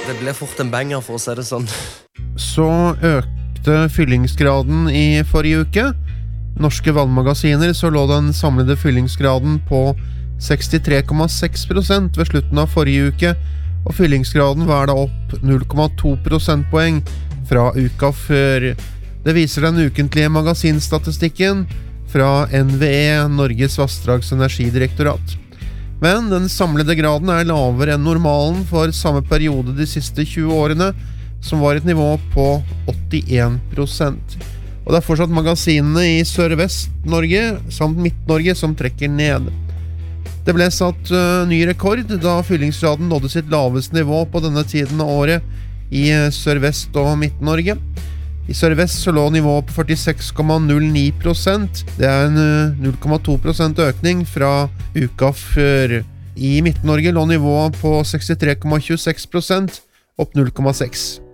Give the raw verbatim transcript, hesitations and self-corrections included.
Det ble fort en banger, for å si det sånn. Så økte fyllingsgraden i forrige uke. Norske vannmagasiner så lå den samlede fyllingsgraden på sekstitre komma seks prosent ved slutten av forrige uke, og fyllingsgraden var da opp null komma to prosentpoeng fra uka før. Det viser den ukentlige magasinstatistikken fra N V E, Norges Vassdrags- og Energidirektorat. Men den samlede graden er lavere enn normalen for samme periode de siste tjue årene, som var et nivå på åttien prosent. Og det er fortsatt magasinene i Sør-Vest-Norge samt Midt-Norge som trekker ned. Det ble satt uh, ny rekord da fyllingsgraden nådde sitt laveste nivå på denne tiden av året i uh, Sør-Vest og Midt-Norge. I Sør-Vest så lå nivået på førtiseks komma null ni prosent. Det er en uh, null komma to prosent økning fra uka før. I Midt-Norge lå nivået på sekstitre komma tjueseks prosent, opp null komma seks.